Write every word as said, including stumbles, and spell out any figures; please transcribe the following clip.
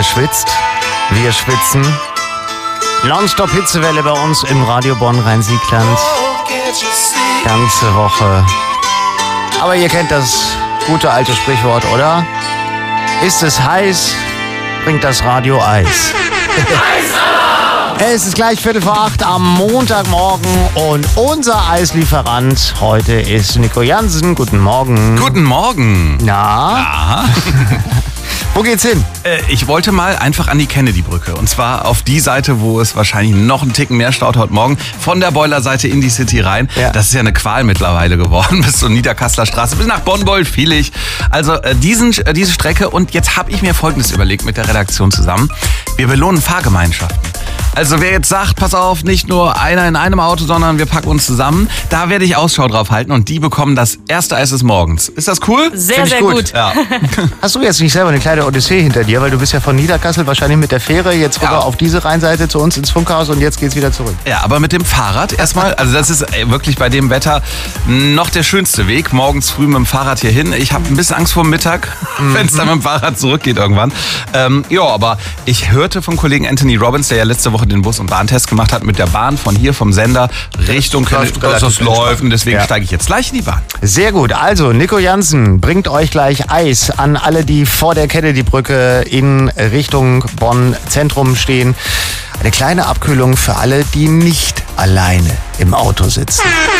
schwitzt, wir schwitzen. Nonstop Hitzewelle bei uns im Radio Bonn Rhein-Siegland. Ganze Woche. Aber ihr kennt das gute alte Sprichwort, oder? Ist es heiß, bringt das Radio Eis. Es ist gleich Viertel vor acht am Montagmorgen und unser Eislieferant heute ist Nico Jansen. Guten Morgen. Guten Morgen. Na? Ja. Wo geht's hin? Äh, ich wollte mal einfach an die Kennedy-Brücke. Und zwar auf die Seite, wo es wahrscheinlich noch einen Ticken mehr staut heute Morgen. Von der Boilerseite in die City rein. Ja. Das ist ja eine Qual mittlerweile geworden. Bis zur Niederkasseler Straße, bis nach Bonn-Bold-Vielig. Also äh, diesen, äh, diese Strecke. Und jetzt habe ich mir Folgendes überlegt mit der Redaktion zusammen. Wir belohnen Fahrgemeinschaften. Also wer jetzt sagt, pass auf, nicht nur einer in einem Auto, sondern wir packen uns zusammen, da werde ich Ausschau drauf halten und die bekommen das erste Eis des Morgens. Ist das cool? Sehr, sehr gut. gut. Ja. Hast du jetzt nicht selber eine kleine Odyssee hinter dir, weil du bist ja von Niederkassel wahrscheinlich mit der Fähre jetzt rüber ja. auf diese Rheinseite zu uns ins Funkhaus und jetzt geht's wieder zurück. Ja, aber mit dem Fahrrad erstmal, also das ist wirklich bei dem Wetter noch der schönste Weg, morgens früh mit dem Fahrrad hier hin. Ich habe ein bisschen Angst vor dem Mittag, mhm. wenn es dann mit dem Fahrrad zurückgeht irgendwann. Ähm, ja, aber ich hörte vom Kollegen Anthony Robbins, der ja letzte Woche den Bus- und Bahntest gemacht hat, mit der Bahn von hier vom Sender Richtung Köln, dass das läuft und deswegen ja. steige ich jetzt gleich in die Bahn. Sehr gut, also Nico Jansen bringt euch gleich Eis an alle, die vor der Kennedy-Brücke in Richtung Bonn Zentrum stehen. Eine kleine Abkühlung für alle, die nicht alleine im Auto sitzen.